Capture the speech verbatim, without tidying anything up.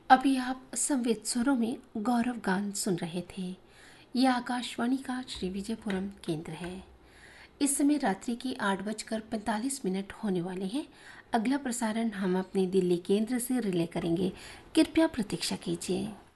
अभी आप संवेद स्वरों में गौरव गान सुन रहे थे। यह आकाशवाणी का श्री विजयपुरम केंद्र है। इस समय रात्रि की आठ बजकर पैंतालीस मिनट होने वाले हैं। अगला प्रसारण हम अपने दिल्ली केंद्र से रिले करेंगे। कृपया प्रतीक्षा कीजिए।